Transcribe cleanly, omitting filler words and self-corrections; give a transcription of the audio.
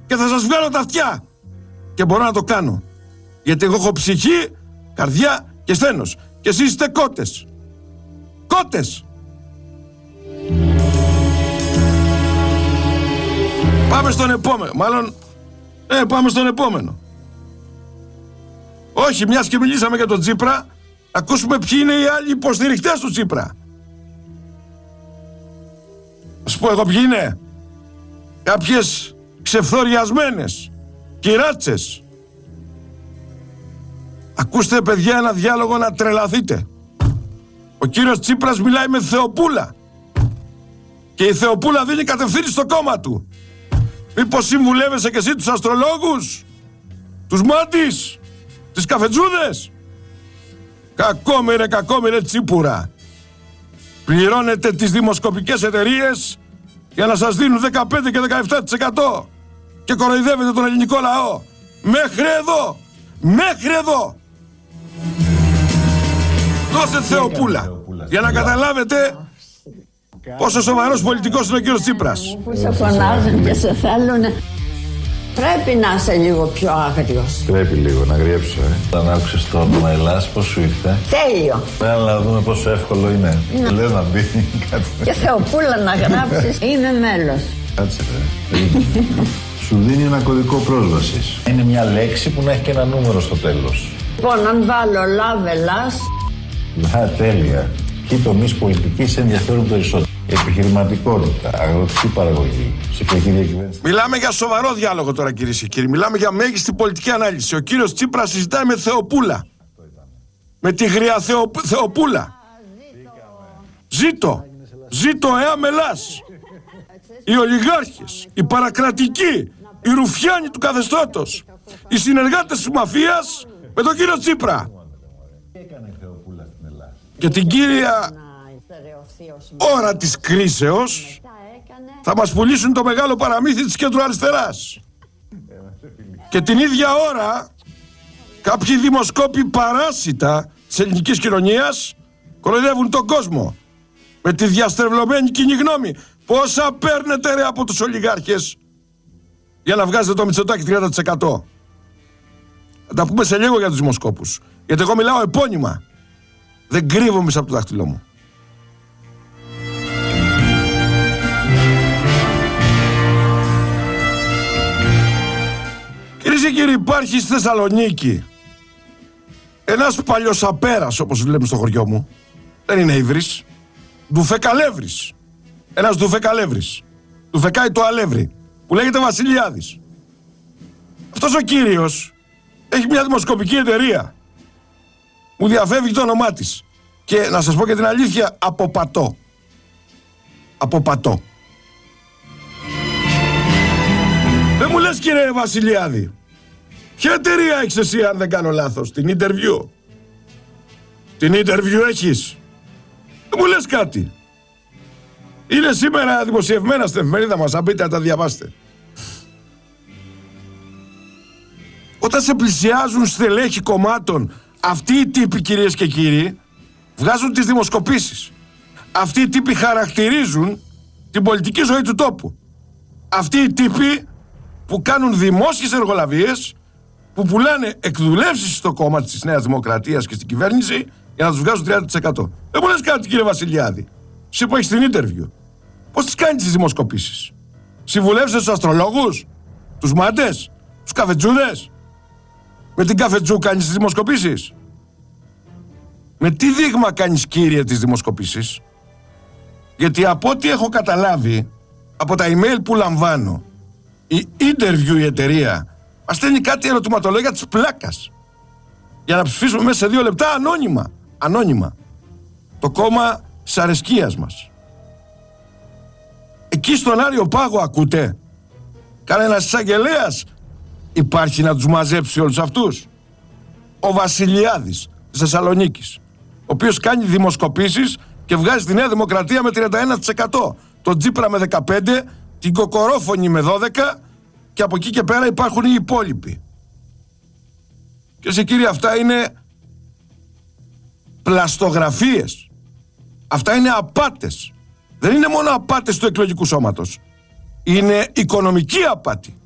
και θα σας βγάλω τα αυτιά. Και μπορώ να το κάνω. Γιατί εγώ έχω ψυχή, καρδιά και σθένος. Και εσείς είστε κότες. Κότες. Πάμε στον επόμενο. Μάλλον, πάμε στον επόμενο. Όχι, μιας και μιλήσαμε για τον Τσίπρα, ακούσουμε ποιοι είναι οι άλλοι υποστηριχτές του Τσίπρα. Ας πω εγώ ποιοι είναι. Κάποιες ξεφθοριασμένες κυράτσες. Ακούστε παιδιά ένα διάλογο να τρελαθείτε. Ο κύριος Τσίπρας μιλάει με Θεοπούλα. Και η Θεοπούλα δίνει κατευθύνση στο κόμμα του. Μήπως συμβουλεύεσαι και εσύ τους αστρολόγους, τους μάντις, τις καφετζούδες? Κακόμοιρε Τσίπουρα. Πληρώνετε τις δημοσκοπικές εταιρείες για να σας δίνουν 15 και 17% και κοροϊδεύετε τον ελληνικό λαό. Μέχρι εδώ. Δώστε Θεοπούλα για να καταλάβετε πόσο σοβαρός πολιτικός είναι ο κύριος Τσίπρας. Που σε φωνάζουν και σε θέλουν, πρέπει να είσαι λίγο πιο άγριος. Πρέπει λίγο να γριέψω, Όταν άκουσες το όνομα Ελλάς, πώς σου ήρθε? Τέλειο. Να δούμε πόσο εύκολο είναι. Λέω να μπει κάτι. Και Θεοπούλα να γράψεις, είμαι μέλος. Κάτσε, Σου δίνει ένα κωδικό πρόσβασης. Είναι μια λέξη που να έχει και ένα νούμερο στο τέλος. Λοιπόν, αν βάλω Love Ελλάς. Τέλεια. Ποιοι τομείς πολιτικής ενδιαφέρουν περισσότερο? Επιχειρηματικότητα, αγροτική παραγωγή, ψηφιακή διακυβέρνηση. Μιλάμε για σοβαρό διάλογο τώρα, κυρίες και κύριοι. Μιλάμε για μέγιστη πολιτική ανάλυση. Ο κύριος Τσίπρας συζητάει με Θεοπούλα. Με τη γριά Θεοπούλα. Ζήτω Ελλάς. Οι ολιγάρχες, οι παρακρατικοί, οι ρουφιάνοι του καθεστώτος, οι συνεργάτες της μαφίας με τον κύριο Τσίπρα. Και την κύρια ώρα της κρίσεως θα μας πουλήσουν το μεγάλο παραμύθι της κέντρου αριστεράς. Και την ίδια ώρα κάποιοι δημοσκόποι παράσιτα της ελληνικής κοινωνίας κοροϊδεύουν τον κόσμο με τη διαστρεβλωμένη κοινή γνώμη. Πόσα παίρνετε ρε από τους ολιγάρχες για να βγάζετε το Μητσοτάκη 30%? Θα τα πούμε σε λίγο για τους δημοσκόπους, γιατί εγώ μιλάω επώνυμα. Δεν κρύβομαι μέσα από το δάχτυλό μου. Κυρίες και κύριοι, υπάρχει στη Θεσσαλονίκη ένας παλιοσαπέρας, όπως λέμε στο χωριό μου. Δεν είναι Ύβρις. Ντουφεκαλεύρης. Ένας ντουφεκαλεύρης. Ντουφεκάει το αλεύρι, που λέγεται Βασιλιάδης. Αυτός ο κύριος έχει μια δημοσκοπική εταιρεία. Μου διαφεύγει το όνομά της. Και να σας πω και την αλήθεια, αποπατώ. Δεν μου λες κύριε Βασιλιάδη, ποια εταιρεία έχεις εσύ αν δεν κάνω λάθος? Την Interview. Την Interview έχεις? Δεν μου λες κάτι? Είναι σήμερα δημοσιευμένα στην εφημερίδα μας, αν μπείτε να τα διαβάσετε. Όταν σε πλησιάζουν στελέχη κομμάτων, αυτοί οι τύποι, κυρίες και κύριοι, βγάζουν τις δημοσκοπήσεις. Αυτοί οι τύποι χαρακτηρίζουν την πολιτική ζωή του τόπου. Αυτοί οι τύποι που κάνουν δημόσιες εργολαβίες, που πουλάνε εκδουλεύσεις στο κόμμα της Νέας Δημοκρατίας και στην κυβέρνηση για να τους βγάζουν 30%. Δεν μου λες κάτι κύριε Βασιλιάδη, εσύ που έχεις την Interview, πώς τις κάνεις τις δημοσκοπήσεις? Συμβουλεύεσαι τους αστρολόγους, τους μάντες, τους καφετζούδες? Με την καφετζού κάνεις τις δημοσκοπήσεις? Με τι δείγμα κάνεις κύριε τις δημοσκοπήσεις? Γιατί από ό,τι έχω καταλάβει από τα email που λαμβάνω, η Interview, η εταιρεία, μας στέλνει κάτι ερωτηματολόγια της πλάκας για να ψηφίσουμε μέσα σε 2 λεπτά ανώνυμα το κόμμα της αρεσκίας μας. Εκεί στον Άριο Πάγο ακούτε? Κανένας εισαγγελέας υπάρχει να τους μαζέψει όλους αυτούς? Ο Βασιλιάδης της Θεσσαλονίκης, ο οποίος κάνει δημοσκοπήσεις και βγάζει τη Νέα Δημοκρατία με 31%, τον Τσίπρα με 15%, την Κοκορόφωνη με 12% και από εκεί και πέρα υπάρχουν οι υπόλοιποι. Και σε κύριοι, αυτά είναι πλαστογραφίες. Αυτά είναι απάτες. Δεν είναι μόνο απάτες του εκλογικού σώματος. Είναι οικονομική απάτη.